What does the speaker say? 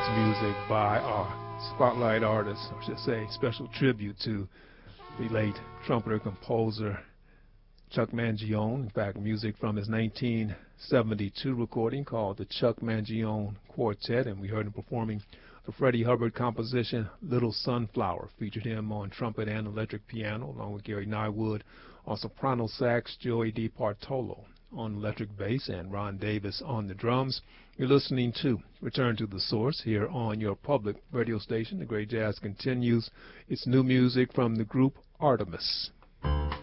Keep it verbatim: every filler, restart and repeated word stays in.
That's music by our spotlight artist, I should say, special tribute to the late trumpeter composer Chuck Mangione. In fact, music from his nineteen seventy-two recording called the Chuck Mangione Quartet, and we heard him performing the Freddie Hubbard composition Little Sunflower. Featured him on trumpet and electric piano, along with Gary Nywood on soprano sax, Joey DiPartolo on electric bass, and Ron Davis on the drums. You're listening to Return to the Source here on your public radio station. The Great Jazz continues. It's new music from the group Artemis.